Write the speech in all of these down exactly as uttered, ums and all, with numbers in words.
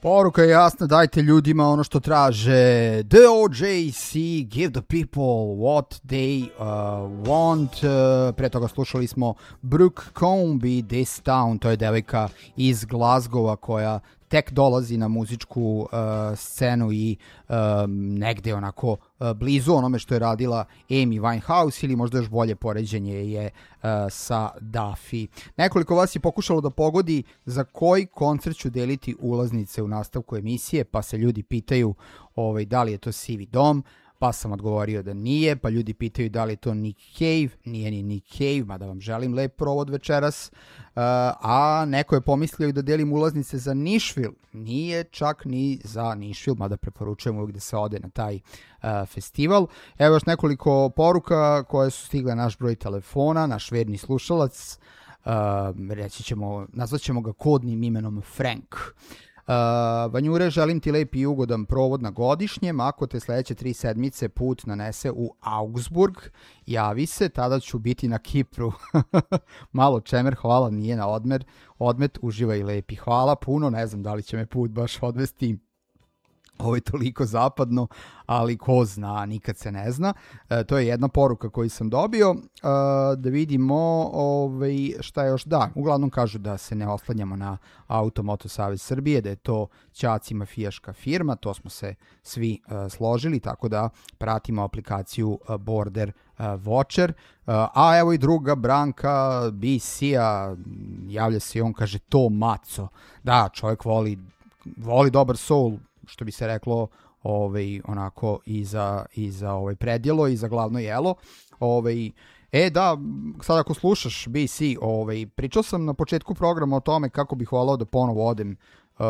Poruka je jasna, dajte ljudima ono što traže. The O J C, give the people what they uh, want. Uh, pre toga slušali smo Brooke Combe, This Town, to je devojka iz Glasgowa koja tek dolazi na muzičku uh, scenu i um, negde onako uh, blizu onome što je radila Amy Winehouse ili možda još bolje poređenje je uh, sa Duffy. Nekoliko vas je pokušalo da pogodi za koji koncert ću deliti ulaznice u nastavku emisije, pa se ljudi pitaju ovaj, da li je to Sivi dom, pa sam odgovorio da nije, pa ljudi pitaju da li je to Nick Cave, nije ni Nick Cave, mada vam želim lep provod večeras, uh, a neko je pomislio da delim ulaznice za Nashville, nije čak ni za Nashville, mada preporučujem uvijek da se ode na taj uh, festival. Evo još nekoliko poruka koje su stigle naš broj telefona, naš verni slušalac, uh, reći ćemo, nazvat ćemo ga kodnim imenom Frank. Uh, Vanjure, želim ti lep i ugodan provod na godišnjem, ako te sledeće tri sedmice put nanese u Augsburg, javi se, tada ću biti na Kipru. Malo čemer, hvala, nije na odmer, odmet, uživaj lepi, hvala puno, ne znam da li će me put baš odvesti ovo je toliko zapadno, ali ko zna, nikad se ne zna. E, to je jedna poruka koju sam dobio. E, da vidimo ovaj, šta je još. Da, uglavnom kažu da se ne oslanjamo na Automoto Savez Srbije, da je to ćaci mafijaška firma, to smo se svi e, složili, tako da pratimo aplikaciju e, Border e, Watcher. E, a evo i druga Branka B C-a, javlja se i on kaže to maco. Da, čovjek voli, voli dobar soul, što bi se reklo ovaj, onako i za, i za ovaj predjelo i za glavno jelo. Ovaj, e da, sad ako slušaš B C, ovaj, pričao sam na početku programa o tome kako bih volao da ponovo odem uh,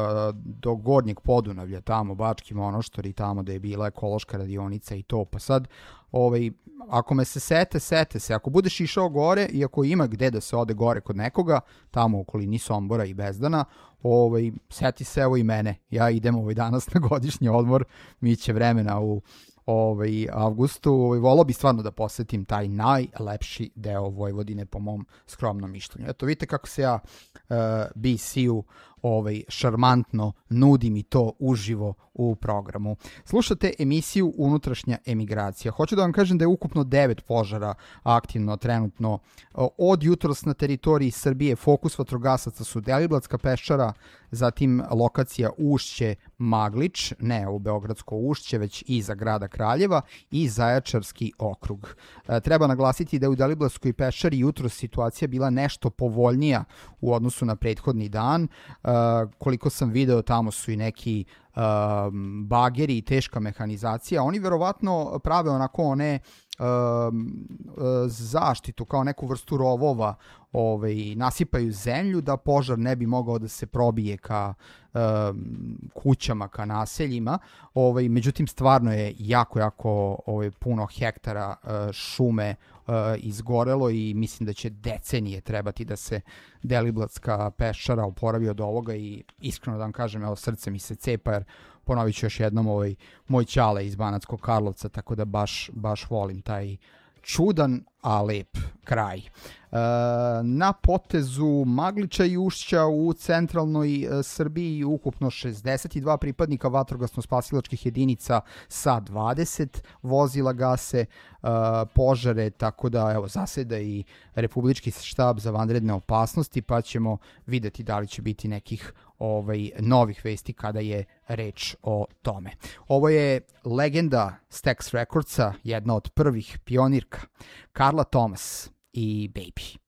do Gornjeg Podunavlja, tamo Bački Monoštor i tamo da je bila ekološka radionica i to. Pa sad, ovaj, ako me se sete, sete se. Ako budeš išao gore i ako ima gde da se ode gore kod nekoga, tamo u okolini Sombora i Bezdana, ovaj, seti se evo i mene. Ja idem ovaj danas na godišnji odmor, mi će vremena u ovaj, avgustu. Ovaj, volao bi stvarno da posetim taj najlepši deo Vojvodine po mom skromnom mišljenju. Eto, vidite kako se ja uh, B C-u ovaj, šarmantno nudim i to uživo u programu. Slušate emisiju Unutrašnja emigracija. Hoću da vam kažem da je ukupno devet požara aktivno trenutno od jutros na teritoriji Srbije. Fokus vatrogasaca su Deliblatska peščara, zatim lokacija Ušće Maglič, ne u Beogradsko Ušće, već iza grada Kraljeva i Zaječarski okrug. E, treba naglasiti da je u Deliblatskoj peščari jutros situacija bila nešto povoljnija u odnosu na prethodni dan. E, koliko sam video, tamo su i neki um, bageri i teška mehanizacija. Oni verovatno prave onako one um, zaštitu, kao neku vrstu rovova, ovaj, nasipaju zemlju da požar ne bi mogao da se probije ka um, kućama, ka naseljima. Ovaj, međutim, stvarno je jako, jako ovaj, puno hektara uh, šume uh, izgorelo i mislim da će decenije trebati da se Deliblatska peščara oporavi od ovoga i iskreno da vam kažem, evo, srce mi se cepa jer ponovit ću još jednom ovaj, moj ćale iz Banatskog Karlovca, tako da baš, baš volim taj čudan, a lep kraj. E, na potezu Magliča i Ušća u centralnoj e, Srbiji ukupno šezdeset dva pripadnika vatrogasno-spasilačkih jedinica sa dvadeset vozila gase e, požare, tako da evo zaseda i Republički štab za vanredne opasnosti, pa ćemo videti da li će biti nekih ovaj, novih vesti kada je reč o tome. Ovo je legenda Stax Recordsa, jedna od prvih pionirka, Carla Thomas i Baby.